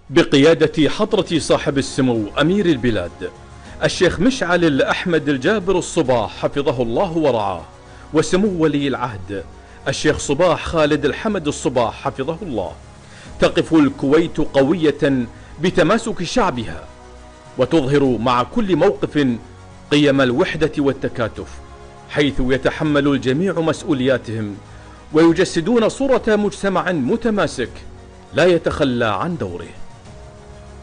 بقيادة حضرة صاحب السمو أمير البلاد الشيخ مشعل الأحمد الجابر الصباح حفظه الله ورعاه، وسمو ولي العهد الشيخ صباح خالد الحمد الصباح حفظه الله، تقف الكويت قوية بتماسك شعبها، وتظهر مع كل موقف قيم الوحدة والتكاتف، حيث يتحمل الجميع مسؤولياتهم ويجسدون صورة مجتمع متماسك لا يتخلى عن دوره.